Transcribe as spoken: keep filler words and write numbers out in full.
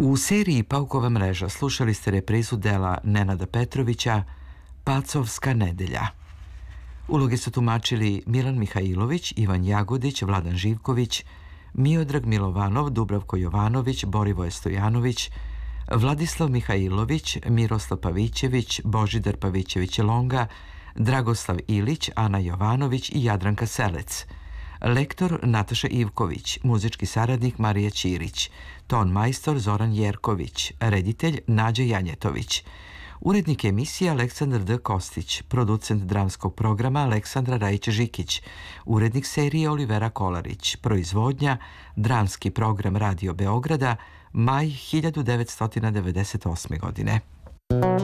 U seriji Paukova mreža slušali ste reprizu dela Nenada Petrovića Pacovska nedelja. Uloge su tumačili Milan Mihajlović, Ivan Jagodić, Vladan Živković, Miodrag Milovanov, Dubravko Jovanović, Borivoje Stojanović, Vladislav Mihajlović, Miroslav Pavićević, Božidar Pavićević-Longa, Dragoslav Ilić, Ana Jovanović i Jadranka Selec. Lektor Nataša Ivković, muzički saradnik Marija Ćirić, ton majstor Zoran Jerković, reditelj Nađa Janjetović, urednik emisije Aleksandar D. Kostić, producent dramskog programa Aleksandra Rajić-Žikić, urednik serije Olivera Kolarić, proizvodnja dramski program Radio Beograda, maj hiljadu devetsto devedeset osme. godine.